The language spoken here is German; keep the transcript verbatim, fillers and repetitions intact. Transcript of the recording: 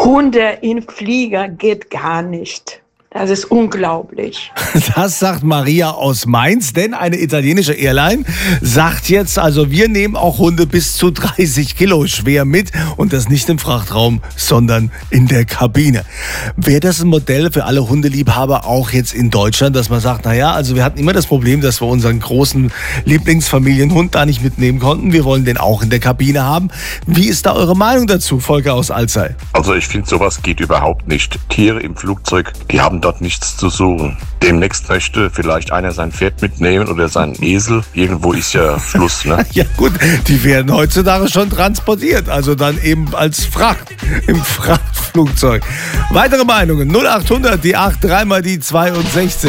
Hunde in Flieger geht gar nicht. Das ist unglaublich. Das sagt Maria aus Mainz, denn eine italienische Airline sagt jetzt, also wir nehmen auch Hunde bis zu dreißig Kilo schwer mit und das nicht im Frachtraum, sondern in der Kabine. Wäre das ein Modell für alle Hundeliebhaber auch jetzt in Deutschland, dass man sagt, naja, also wir hatten immer das Problem, dass wir unseren großen Lieblingsfamilienhund da nicht mitnehmen konnten. Wir wollen den auch in der Kabine haben. Wie ist da eure Meinung dazu, Volker aus Alzey? Also ich finde, sowas geht überhaupt nicht. Tiere im Flugzeug, die haben dort nichts zu suchen. Demnächst möchte vielleicht einer sein Pferd mitnehmen oder seinen Esel. Irgendwo ist ja Schluss, ne? Ja gut, die werden heutzutage schon transportiert, also dann eben als Fracht im Frachtflugzeug. Weitere Meinungen null acht hundert, die acht, dreimal die zweiundsechzig.